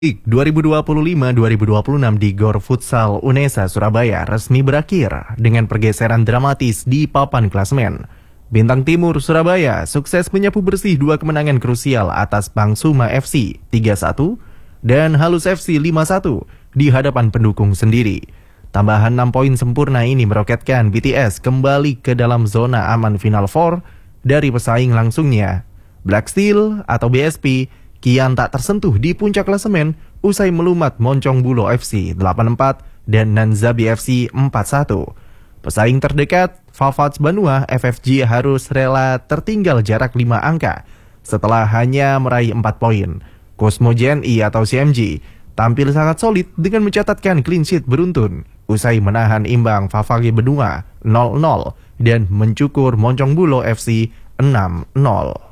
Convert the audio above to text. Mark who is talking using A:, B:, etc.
A: League 2025-2026 di Gor Futsal Unesa Surabaya resmi berakhir dengan pergeseran dramatis di papan klasemen. Bintang Timur Surabaya sukses menyapu bersih dua kemenangan krusial atas Bangsuma FC 3-1 dan Halus FC 5-1 di hadapan pendukung sendiri. Tambahan 6 poin sempurna ini meroketkan BTS kembali ke dalam zona aman Final Four dari pesaing langsungnya. Black Steel atau BSP kian tak tersentuh di puncak klasemen usai melumat Moncong Bulo FC 8-4 dan Nanzabi FC 4-1. Pesaing terdekat, Vavats Banua FFG harus rela tertinggal jarak 5 angka setelah hanya meraih 4 poin. Cosmo JNI atau CMG tampil sangat solid dengan mencatatkan clean sheet beruntun usai menahan imbang Vavage Benua 0-0 dan mencukur Moncong Bulo FC 6-0.